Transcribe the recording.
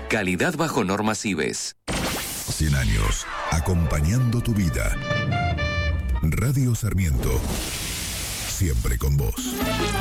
Calidad bajo normas IBES. 100 años, acompañando tu vida. Radio Sarmiento, siempre con vos.